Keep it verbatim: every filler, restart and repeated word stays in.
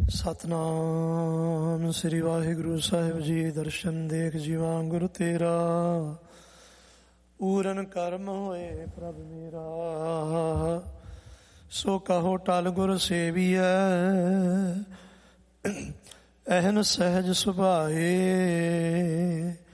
ਸਤਨਾਮ ਸ੍ਰੀ ਵਾਹਿਗੁਰੂ ਸਾਹਿਬ ਜੀ। ਦਰਸ਼ਨ ਦੇਖ ਜੀਵਾਂ ਗੁਰ ਤੇਰਾ, ਪੂਰਨ ਕਰਮ ਹੋਏ ਪ੍ਰਭ ਮੇਰਾ। ਸੋ ਕਹੋ ਟਲ ਗੁਰ ਸੇਵੀਐ, ਐਹਨ ਸਹਿਜ ਸੁਭਾਏ।